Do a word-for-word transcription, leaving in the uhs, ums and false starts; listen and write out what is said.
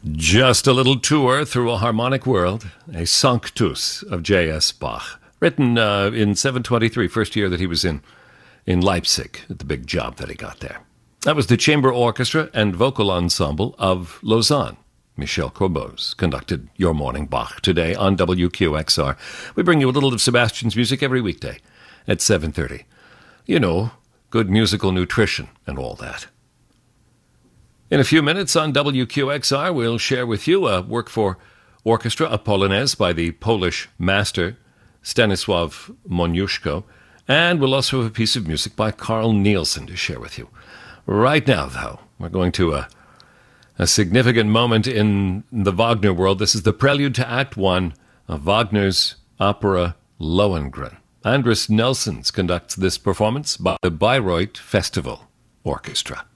Just a little tour through a harmonic world, a Sanctus of J S. Bach, written uh, in seven twenty-three, first year that he was in, in Leipzig, at the big job that he got there. That was the chamber orchestra and vocal ensemble of Lausanne. Michel Corbose conducted Your Morning Bach today on W Q X R. We bring you a little of Sebastian's music every weekday at seven thirty. You know, good musical nutrition and all that. In a few minutes on W Q X R, we'll share with you a work for orchestra, a Polonaise by the Polish master Stanisław Moniuszko, and we'll also have a piece of music by Carl Nielsen to share with you. Right now, though, we're going to a, a significant moment in the Wagner world. This is the prelude to Act One of Wagner's opera Lohengrin. Andris Nelsons conducts this performance by the Bayreuth Festival Orchestra.